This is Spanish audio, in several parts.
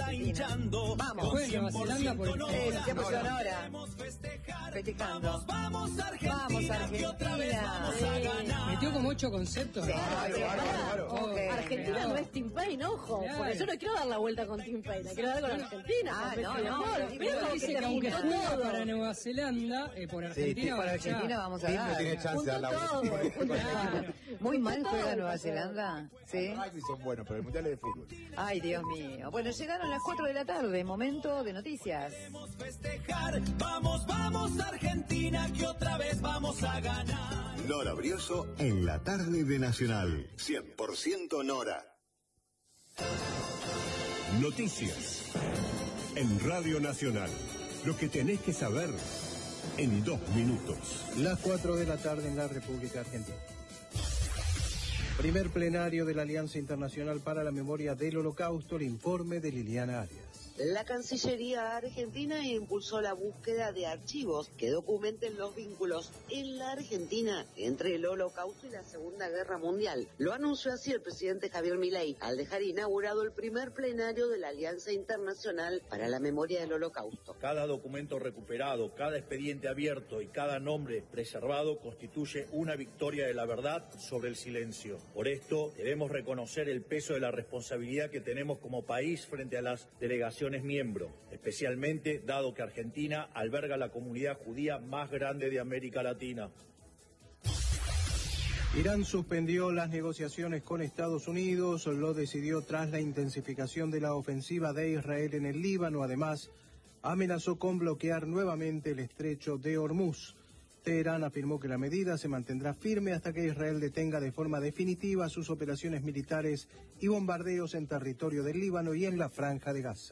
está hinchando. Vamos. Juega Nueva Zelanda por el tiempo sonora. Festejando. Vamos Argentina, que otra vez vamos a ganar. Metió como 8 conceptos. Sí, Claro. Okay. Argentina no es Tim Payne, ojo. Claro. Porque yo no quiero dar la vuelta con Tim Payne, la quiero dar con Argentina. Ah, con no, Messi, no, amor. no, Veo Dice que que aunque terminó juega todo. para Nueva Zelanda, por Argentina Para va Argentina vamos a Tim no ganar. tiene chance de dar la Junto vuelta. todo, junto Claro. todo. Muy mal Junto juega todo, Nueva pasó. Zelanda. Sí. Rugby son buenos, pero el mundial es de fútbol. Ay, Dios mío. Bueno, llegaron las 4 de la tarde, momento de noticias. Festejar, vamos, vamos Argentina, que otra vez vamos a ganar. Nora Brioso en la tarde de Nacional. 100% Nora. Noticias en Radio Nacional. Lo que tenés que saber en 2 minutos. Las 4 de la tarde en la República Argentina. Primer plenario de la Alianza Internacional para la Memoria del Holocausto, el informe de Liliana Arias. La Cancillería argentina impulsó la búsqueda de archivos que documenten los vínculos en la Argentina entre el Holocausto y la Segunda Guerra Mundial. Lo anunció así el presidente Javier Milei al dejar inaugurado el primer plenario de la Alianza Internacional para la Memoria del Holocausto. Cada documento recuperado, cada expediente abierto y cada nombre preservado constituye una victoria de la verdad sobre el silencio. Por esto debemos reconocer el peso de la responsabilidad que tenemos como país frente a las delegaciones miembro, especialmente dado que Argentina alberga la comunidad judía más grande de América Latina. Irán suspendió las negociaciones con Estados Unidos, lo decidió tras la intensificación de la ofensiva de Israel en el Líbano. Además, amenazó con bloquear nuevamente el estrecho de Hormuz. Teherán afirmó que la medida se mantendrá firme hasta que Israel detenga de forma definitiva sus operaciones militares y bombardeos en territorio del Líbano y en la Franja de Gaza.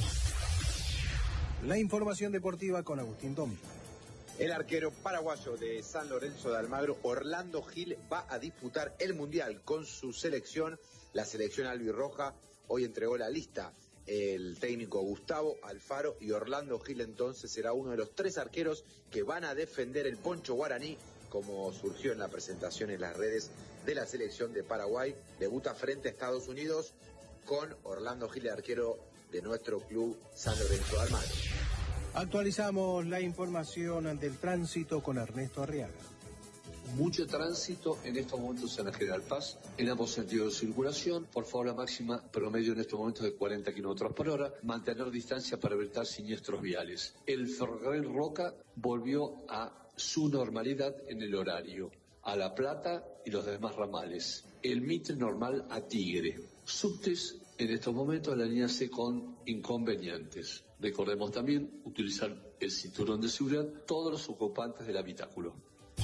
La información deportiva con Agustín Tommy. El arquero paraguayo de San Lorenzo de Almagro, Orlando Gil, va a disputar el Mundial con su selección. La selección albirroja hoy entregó la lista. El técnico Gustavo Alfaro, y Orlando Gil entonces será uno de los 3 arqueros que van a defender el poncho guaraní, como surgió en la presentación en las redes de la selección de Paraguay. Debuta frente a Estados Unidos con Orlando Gil, arquero de nuestro club San Lorenzo de Almagro. Actualizamos la información del tránsito con Ernesto Arriaga. Mucho tránsito en estos momentos en la General Paz, en ambos sentidos de circulación. Por favor, la máxima promedio en estos momentos de 40 kilómetros por hora. Mantener distancia para evitar siniestros viales. El ferrocarril Roca volvió a su normalidad en el horario, a La Plata y los demás ramales. El Mitre normal a Tigre. Subtes en estos momentos la línea C con inconvenientes. Recordemos también utilizar el cinturón de seguridad todos los ocupantes del habitáculo.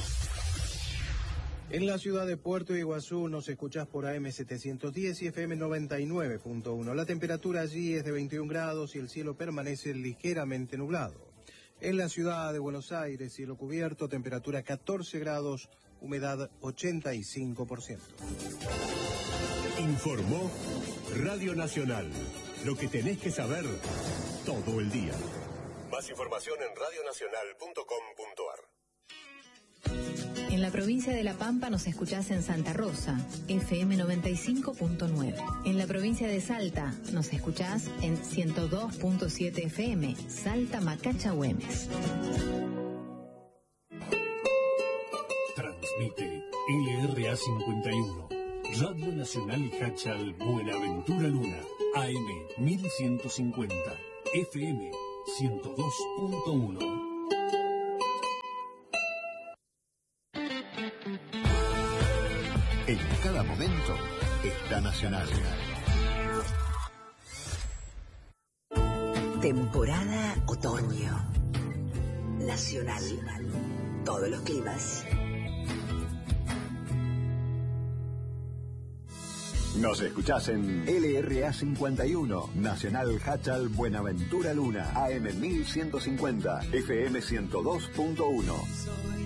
En la ciudad de Puerto Iguazú nos escuchás por AM 710 y FM 99.1. La temperatura allí es de 21 grados y el cielo permanece ligeramente nublado. En la ciudad de Buenos Aires, cielo cubierto, temperatura 14 grados, humedad 85%. Informó Radio Nacional. Lo que tenés que saber todo el día. Más información en radionacional.com.ar. En la provincia de La Pampa nos escuchás en Santa Rosa, FM 95.9. En la provincia de Salta nos escuchás en 102.7 FM, Salta Macacha Güemes. Transmite LRA 51, Radio Nacional Hachal Buenaventura Luna, AM 1150, FM 102.1. En cada momento está Nacional. Temporada otoño. Nacional. Todos los climas. Nos escuchás en LRA 51, Nacional Hachal Buenaventura Luna, AM 1150, FM 102.1.